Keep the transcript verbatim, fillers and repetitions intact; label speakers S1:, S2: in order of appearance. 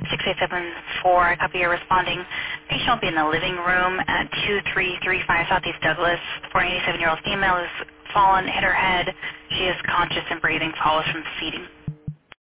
S1: six eight seven four. I copy you're responding. Patient will be in the living room at two three three five Southeast Douglas. forty-seven-year-old female has fallen, hit her head. She is conscious and breathing, follows from seating.